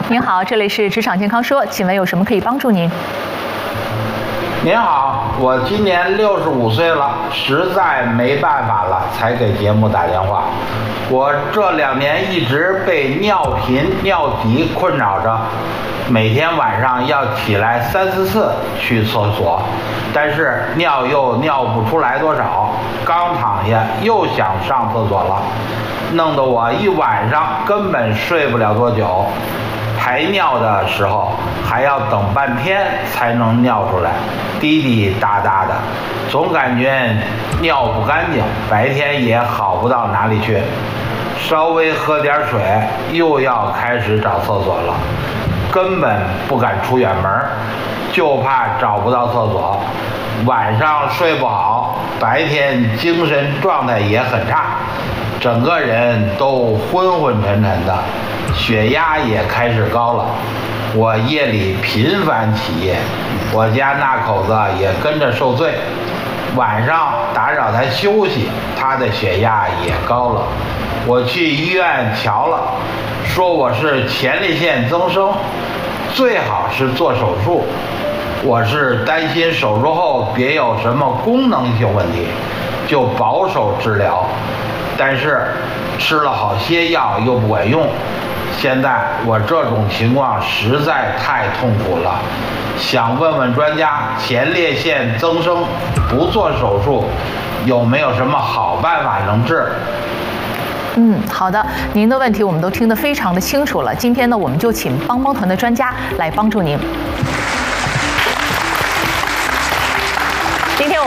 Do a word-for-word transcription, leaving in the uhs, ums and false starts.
您好，这里是职场健康说，请问有什么可以帮助您？ 您好，我今年六十五岁了，实在没办法了，才给节目打电话。我这两年一直被尿频、尿急困扰着，每天晚上要起来三四次去厕所，但是尿又尿不出来多少，刚躺下又想上厕所了，弄得我一晚上根本睡不了多久。排尿的时候还要等半天才能尿出来，滴滴答答的，总感觉尿不干净，白天也好不到哪里去。稍微喝点水又要开始找厕所了，根本不敢出远门，就怕找不到厕所。晚上睡不好，白天精神状态也很差，整个人都昏昏沉沉的，血压也开始高了。我夜里频繁起夜，我家那口子也跟着受罪。晚上打扰他休息，他的血压也高了。我去医院瞧了，说我是前列腺增生，最好是做手术。我是担心手术后别有什么功能性问题，就保守治疗。但是吃了好些药又不管用，现在我这种情况实在太痛苦了，想问问专家，前列腺增生不做手术有没有什么好办法能治？ 嗯，好的，您的问题我们都听得非常的清楚了。今天呢，我们就请帮帮团的专家来帮助您。